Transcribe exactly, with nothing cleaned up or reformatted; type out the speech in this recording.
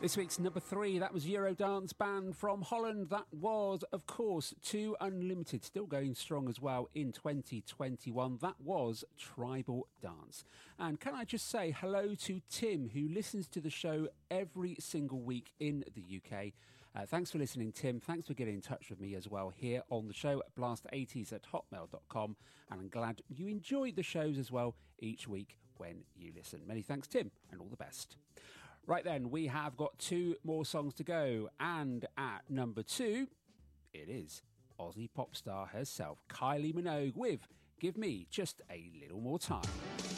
This week's number three, that was Eurodance band from Holland. That was, of course, Two Unlimited, still going strong as well in twenty twenty-one. That was Tribal Dance. And can I just say hello to Tim, who listens to the show every single week in the U K. Uh, thanks for listening, Tim. Thanks for getting in touch with me as well here on the show at blast eighties at hotmail dot com. And I'm glad you enjoy the shows as well each week when you listen. Many thanks, Tim, and all the best. Right then, we have got two more songs to go, and at number two, it is Aussie pop star herself, Kylie Minogue, with Give Me Just a Little More Time.